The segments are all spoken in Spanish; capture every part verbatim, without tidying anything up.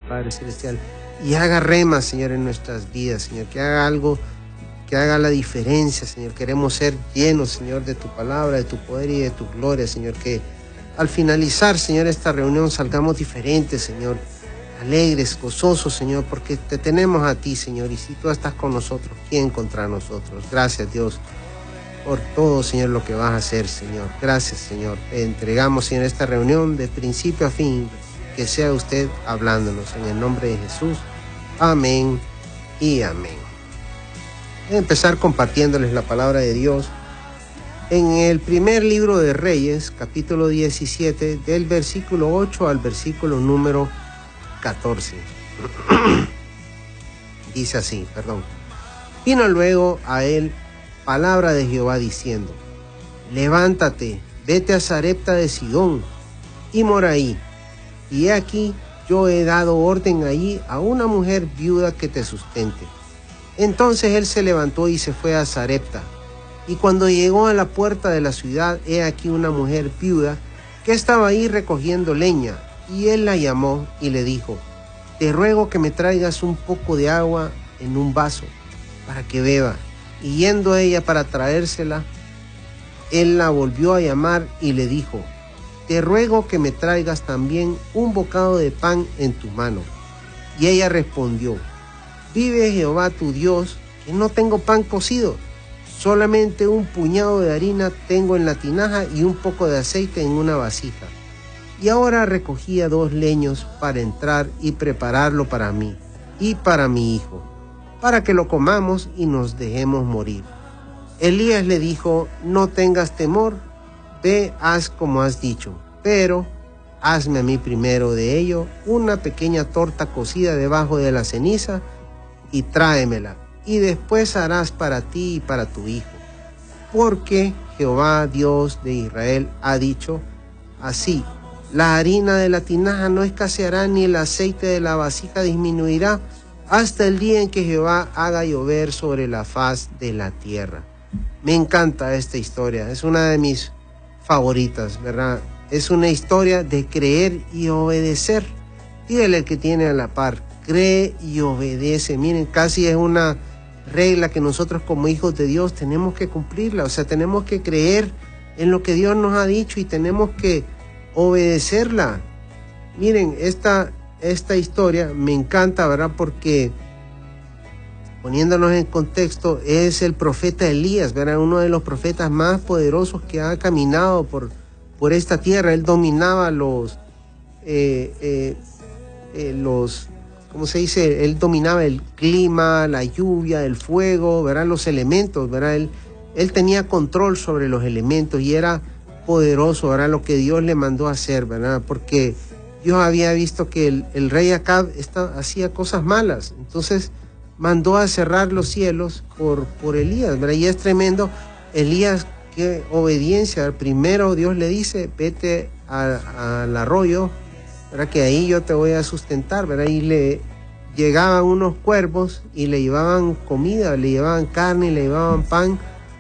Padre Celestial, y haga rema, Señor, en nuestras vidas, Señor, que haga algo, que haga la diferencia, Señor. Queremos ser llenos, Señor, de tu palabra, de tu poder y de tu gloria, Señor, que al finalizar, Señor, esta reunión salgamos diferentes, Señor, alegres, gozosos, Señor, porque te tenemos a ti, Señor, y si tú estás con nosotros, ¿quién contra nosotros? Gracias, Dios, por todo, Señor, lo que vas a hacer, Señor. Gracias, Señor. Te entregamos, Señor, esta reunión de principio a fin, que sea usted hablándonos en el nombre de Jesús. Amén y amén. Voy a empezar compartiéndoles la palabra de Dios en el primer libro de Reyes, capítulo diecisiete, del versículo ocho al versículo número catorce. Dice así, perdón. Vino luego a él palabra de Jehová diciendo: levántate, vete a Sarepta de Sidón y mora ahí. Y he aquí, yo he dado orden allí a una mujer viuda que te sustente. Entonces él se levantó y se fue a Sarepta. Y cuando llegó a la puerta de la ciudad, he aquí una mujer viuda que estaba ahí recogiendo leña. Y él la llamó y le dijo: te ruego que me traigas un poco de agua en un vaso para que beba. Y yendo ella para traérsela, él la volvió a llamar y le dijo: te ruego que me traigas también un bocado de pan en tu mano. Y ella respondió: vive Jehová tu Dios, que no tengo pan cocido, solamente un puñado de harina tengo en la tinaja y un poco de aceite en una vasija. Y ahora recogía dos leños para entrar y prepararlo para mí y para mi hijo, para que lo comamos y nos dejemos morir. Elías le dijo: no tengas temor, ve, haz como has dicho, pero hazme a mí primero de ello una pequeña torta cocida debajo de la ceniza y tráemela, y después harás para ti y para tu hijo. Porque Jehová Dios de Israel ha dicho así: la harina de la tinaja no escaseará, ni el aceite de la vasija disminuirá, hasta el día en que Jehová haga llover sobre la faz de la tierra. Me encanta esta historia, es una de mis favoritas, ¿verdad? Es una historia de creer y obedecer. Dígale al que tiene a la par: cree y obedece. Miren, casi es una regla que nosotros como hijos de Dios tenemos que cumplirla. O sea, tenemos que creer en lo que Dios nos ha dicho y tenemos que obedecerla. Miren, esta, esta historia me encanta, ¿verdad? Porque, poniéndonos en contexto, es el profeta Elías, ¿verdad? Uno de los profetas más poderosos que ha caminado por, por esta tierra. Él dominaba los, eh, eh, eh, los, ¿cómo se dice? Él dominaba el clima, la lluvia, el fuego, ¿verdad? Los elementos, ¿verdad? Él, él tenía control sobre los elementos y era poderoso, ¿verdad? Lo que Dios le mandó a hacer, ¿verdad? Porque Dios había visto que el, el rey Acab está, hacía cosas malas. Entonces mandó a cerrar los cielos por, por Elías, ¿verdad? Y es tremendo. Elías, qué obediencia. Primero Dios le dice: vete a, al arroyo, ¿verdad? Que ahí yo te voy a sustentar, ¿verdad? Y le llegaban unos cuervos y le llevaban comida, le llevaban carne, le llevaban pan.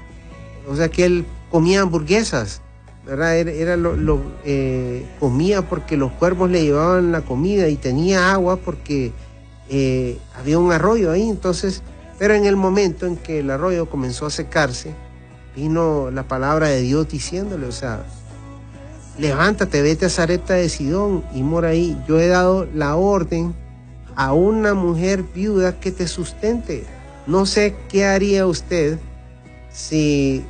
O sea que él comía hamburguesas, ¿verdad? Era, era lo, lo eh, comía porque los cuervos le llevaban la comida, y tenía agua porque eh, había un arroyo ahí. Entonces, pero en el momento en que el arroyo comenzó a secarse, vino la palabra de Dios diciéndole, o sea, levántate, vete a Sarepta de Sidón y mora ahí. Yo he dado la orden a una mujer viuda que te sustente. No sé qué haría usted si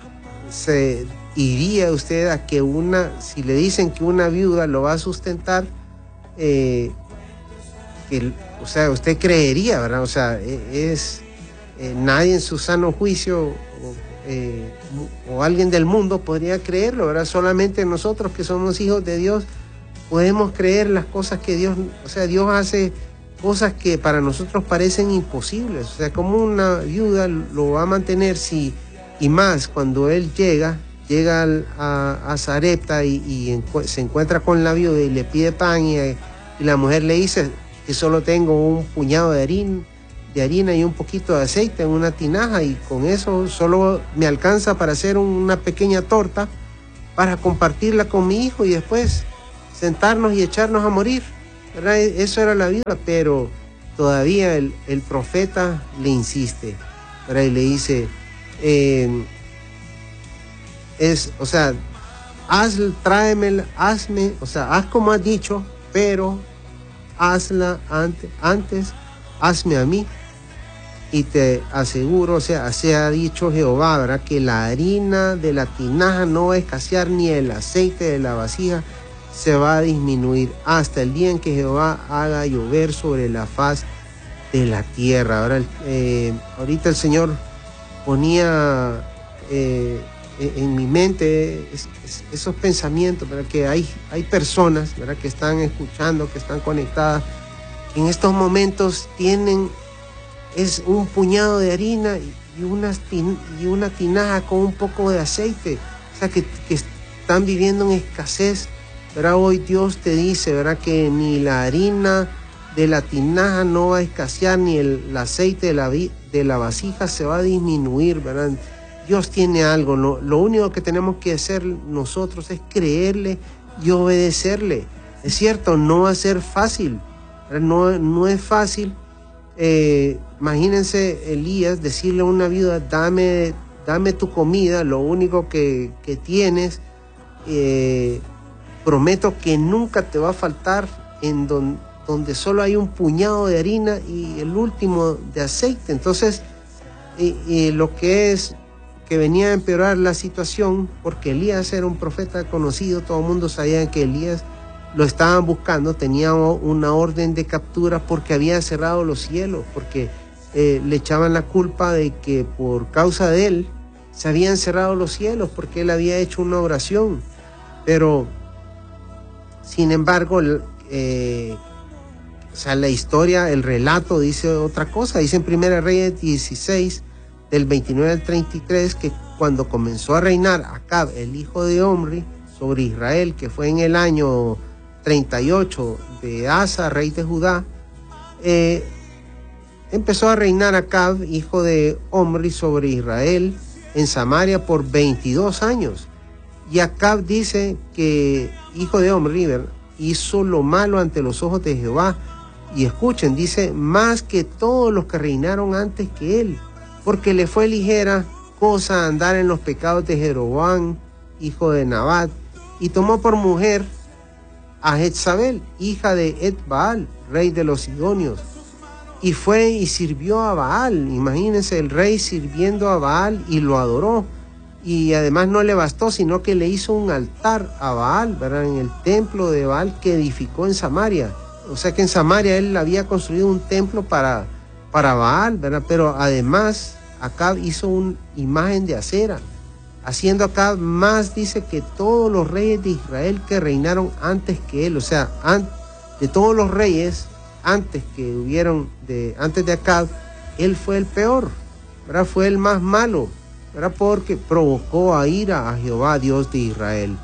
se iría usted a que una, si le dicen que una viuda lo va a sustentar, eh, que, o sea, usted creería, ¿verdad? O sea, es eh, nadie en su sano juicio o, eh, o alguien del mundo podría creerlo, ¿verdad? Solamente nosotros que somos hijos de Dios podemos creer las cosas que Dios, o sea, Dios hace cosas que para nosotros parecen imposibles. O sea, como una viuda lo va a mantener, si, y más cuando él llega, llega al, a, a Sarepta y, y encu- se encuentra con la viuda y le pide pan, y, y la mujer le dice que solo tengo un puñado de harina, de harina y un poquito de aceite en una tinaja, y con eso solo me alcanza para hacer una pequeña torta para compartirla con mi hijo y después sentarnos y echarnos a morir. ¿verdad? Eso era la viuda, pero todavía el, el profeta le insiste, ¿verdad? Y le dice, eh, es, o sea, haz, tráeme, hazme, o sea, haz como has dicho, pero hazla antes, antes, hazme a mí. Y te aseguro, o sea, así ha dicho Jehová, ¿verdad? Que la harina de la tinaja no va a escasear, ni el aceite de la vasija se va a disminuir, hasta el día en que Jehová haga llover sobre la faz de la tierra. Ahora, eh, ahorita el Señor ponía eh, en mi mente es, es, esos pensamientos, ¿verdad? Que hay, hay personas, ¿verdad? Que están escuchando, que están conectadas, que en estos momentos tienen es un puñado de harina y una, y una tinaja con un poco de aceite, o sea, que, que están viviendo en escasez, ¿verdad? Hoy Dios te dice, ¿verdad? Que ni la harina de la tinaja no va a escasear, ni el, el aceite de la, de la vasija se va a disminuir, ¿verdad? Dios tiene algo, ¿no? Lo único que tenemos que hacer nosotros es creerle y obedecerle. Es cierto, no va a ser fácil, ¿verdad? No, no es fácil. Eh, imagínense Elías decirle a una viuda, dame, dame tu comida, lo único que, que tienes, eh, prometo que nunca te va a faltar, en don, donde solo hay un puñado de harina y el último de aceite. Entonces, eh, eh, lo que es que venía a empeorar la situación, porque Elías era un profeta conocido, todo el mundo sabía que Elías lo estaban buscando, tenía una orden de captura porque había cerrado los cielos, porque eh, le echaban la culpa de que por causa de él se habían cerrado los cielos, porque él había hecho una oración. Pero, sin embargo, eh, o sea, la historia, el relato dice otra cosa. Dice en Primera Reyes dieciséis, del veintinueve al treinta y tres, que cuando comenzó a reinar Acab, el hijo de Omri, sobre Israel, que fue en el año treinta y ocho de Asa, rey de Judá, eh, empezó a reinar Acab, hijo de Omri, sobre Israel en Samaria por veintidós años. Y Acab dice que, hijo de Omri, hizo lo malo ante los ojos de Jehová. Y escuchen, dice, más que todos los que reinaron antes que él, porque le fue ligera cosa andar en los pecados de Jeroboam, hijo de Nabat, y tomó por mujer a Jezabel, hija de Etbaal, rey de los Sidonios, y fue y sirvió a Baal. Imagínense, el rey sirviendo a Baal y lo adoró, y además no le bastó, sino que le hizo un altar a Baal, ¿verdad? En el templo de Baal que edificó en Samaria. O sea que en Samaria él había construido un templo para, para Baal, ¿verdad? Pero además Acab hizo una imagen de acera, haciendo acá más, dice, que todos los reyes de Israel que reinaron antes que él. O sea, an, de todos los reyes antes que hubieron, de, antes de Acab, él fue el peor, ¿verdad? Fue el más malo, ¿verdad? Porque provocó a ira a Jehová, Dios de Israel.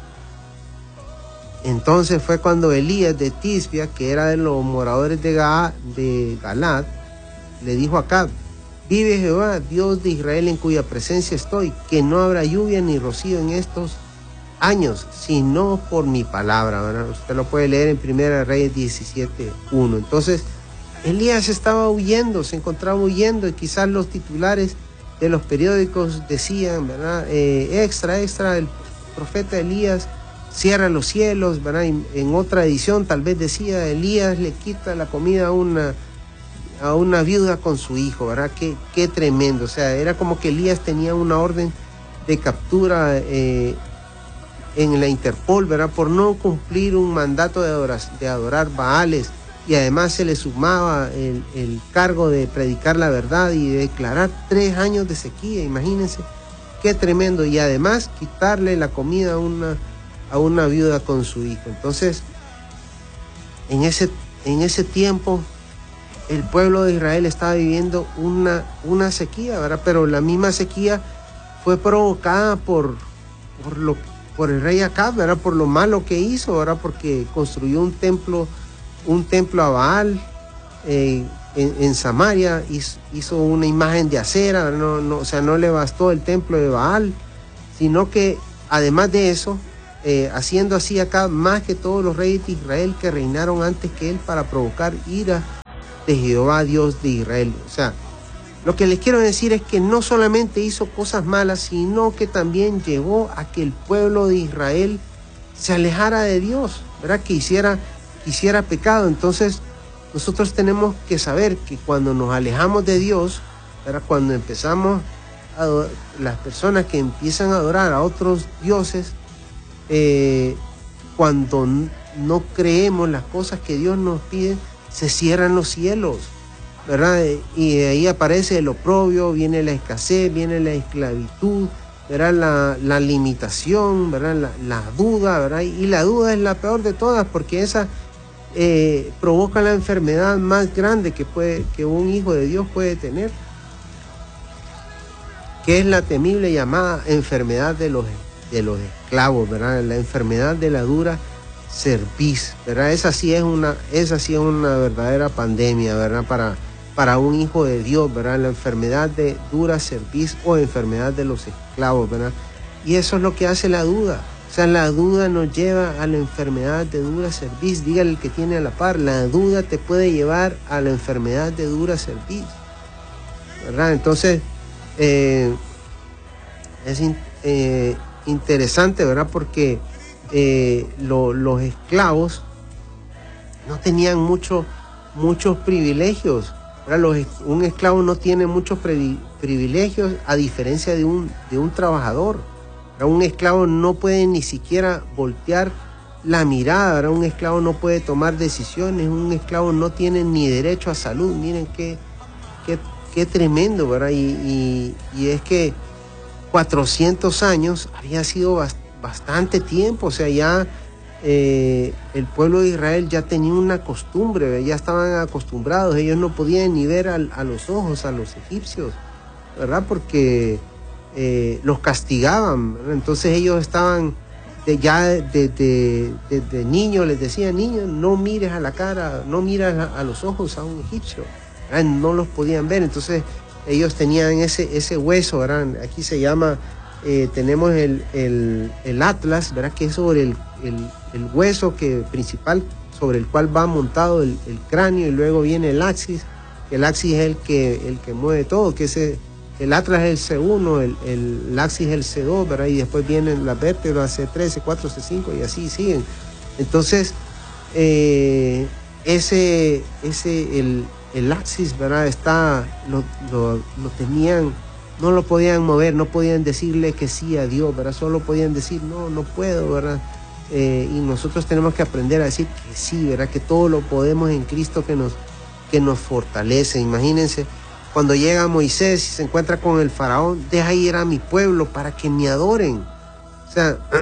Entonces fue cuando Elías de Tisbia, que era de los moradores de, Ga, de Galad, le dijo a Acab, vive Jehová, Dios de Israel, en cuya presencia estoy, que no habrá lluvia ni rocío en estos años, sino por mi palabra, ¿verdad? Usted lo puede leer en Primera Reyes diecisiete uno. Entonces, Elías estaba huyendo, se encontraba huyendo, y quizás los titulares de los periódicos decían, ¿verdad? Eh, extra, extra, el profeta Elías cierra los cielos, ¿verdad? En, en otra edición tal vez decía, Elías le quita la comida a una... a una viuda con su hijo, ¿verdad? Qué, qué tremendo. O sea, era como que Elías tenía una orden de captura eh, en la Interpol, ¿verdad? Por no cumplir un mandato de adorar, de adorar Baales, y además se le sumaba el, el cargo de predicar la verdad y de declarar tres años de sequía. Imagínense qué tremendo. Y además quitarle la comida a una, a una viuda con su hijo. Entonces, en ese, en ese tiempo, el pueblo de Israel estaba viviendo una, una sequía, ¿verdad? Pero la misma sequía fue provocada por, por, lo, por el rey Acab, ¿verdad? Por lo malo que hizo, ¿verdad? Porque construyó un templo, un templo a Baal eh, en, en Samaria, hizo, hizo una imagen de acera, no, no, o sea, no le bastó el templo de Baal, sino que además de eso, eh, haciendo así acá más que todos los reyes de Israel que reinaron antes que él para provocar ira de Jehová, Dios de Israel. O sea, lo que les quiero decir es que no solamente hizo cosas malas, sino que también llevó a que el pueblo de Israel se alejara de Dios, ¿verdad? Que hiciera, que hiciera pecado. Entonces, nosotros tenemos que saber que cuando nos alejamos de Dios, ¿verdad? Cuando empezamos, a adorar, las personas que empiezan a adorar a otros dioses, eh, cuando no creemos las cosas que Dios nos pide, se cierran los cielos, ¿verdad? Y de ahí aparece el oprobio, viene la escasez, viene la esclavitud, ¿verdad? La, la limitación, ¿verdad? La, la duda, ¿verdad? Y la duda es la peor de todas, porque esa eh, provoca la enfermedad más grande que, puede, que un hijo de Dios puede tener, que es la temible llamada enfermedad de los, de los esclavos, ¿verdad? La enfermedad de la dura cerviz, ¿verdad? Esa sí es una, esa sí es una verdadera pandemia, ¿verdad? Para para un hijo de Dios, ¿verdad? La enfermedad de dura cerviz o enfermedad de los esclavos, ¿verdad? Y eso es lo que hace la duda. O sea, la duda nos lleva a la enfermedad de dura cerviz. Dígale el que tiene a la par, la duda te puede llevar a la enfermedad de dura cerviz, ¿verdad? Entonces, eh, es in, eh, interesante, ¿verdad? Porque eh, lo, los esclavos no tenían mucho, muchos privilegios. Los, un esclavo no tiene muchos privilegios a diferencia de un, de un trabajador. Un esclavo no puede ni siquiera voltear la mirada, ¿verdad? Un esclavo no puede tomar decisiones, un esclavo no tiene ni derecho a salud. Miren qué, qué, qué tremendo, ¿verdad? Y, y, y es que cuatrocientos años había sido bastante tiempo, o sea, ya Eh, el pueblo de Israel ya tenía una costumbre, ya estaban acostumbrados, ellos no podían ni ver a, a los ojos a los egipcios, ¿verdad? Porque eh, los castigaban, ¿verdad? Entonces ellos estaban de, ya desde de, de, de niños, les decían, niños, no mires a la cara, no mires a, a los ojos a un egipcio, ¿verdad? No los podían ver, entonces ellos tenían ese, ese hueso, ¿verdad? Aquí se llama, eh, tenemos el, el, el atlas, ¿verdad? Que es sobre el, el el hueso que, principal sobre el cual va montado el, el cráneo, y luego viene el axis, que el axis es el que, el que mueve todo, que ese, el atlas es el C uno, el, el axis es el C dos, ¿verdad? Y después vienen las vértebras C tres, C cuatro, C cinco y así siguen. Entonces, eh, ese, ese el, el axis, ¿verdad? Está, lo, lo, lo tenían, no lo podían mover, no podían decirle que sí a Dios, ¿verdad? Solo podían decir, no, no puedo, ¿verdad? Eh, y nosotros tenemos que aprender a decir que sí, ¿verdad? Que todo lo podemos en Cristo que nos, que nos fortalece. Imagínense, cuando llega Moisés y se encuentra con el faraón, deja ir a mi pueblo para que me adoren. O sea,